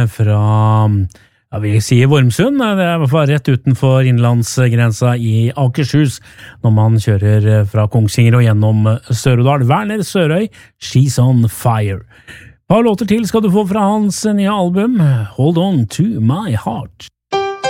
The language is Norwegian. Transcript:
fra, vi sier Vormsund, det i hvert fall rett utenfor innlandsgrensa i Akershus, når man kjører fra Kongsvinger og gjennom Sør-Odal. Werner Sørøy, She's on Fire. Et par låter til skal du få fra hans nye album, Hold On To My Heart.